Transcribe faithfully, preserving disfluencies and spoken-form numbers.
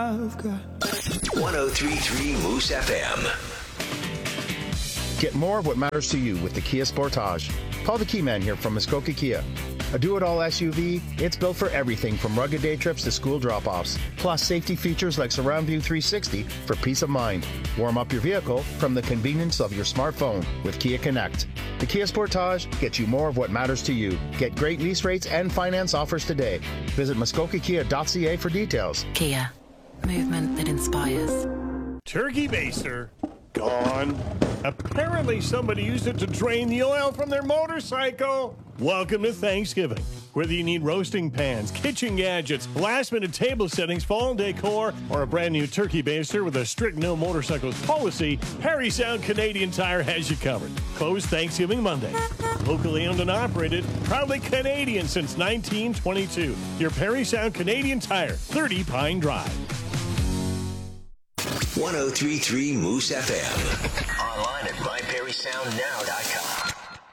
I've got. one oh three point three Moose F M. Get more of what matters to you with the Kia Sportage. Call the Key Man here from Muskoka Kia. A do-it-all S U V, it's built for everything from rugged day trips to school drop-offs. Plus safety features like Surround View three sixty for peace of mind. Warm up your vehicle from the convenience of your smartphone with Kia Connect. The Kia Sportage gets you more of what matters to you. Get great lease rates and finance offers today. Visit muskoka kia dot c a for details. Kia. Movement that inspires. Turkey baster. Gone. Apparently somebody used it to drain the oil from their motorcycle. Welcome to Thanksgiving. Whether you need roasting pans, kitchen gadgets, last-minute table settings, fall decor, or a brand new turkey baster with a strict no motorcycles policy, Parry Sound Canadian Tire has you covered. Closed Thanksgiving Monday. Locally owned and operated, proudly Canadian since nineteen twenty-two. Your Parry Sound Canadian Tire, thirty Pine Drive. one oh three point three Moose F M. Online at my parry sound now dot com.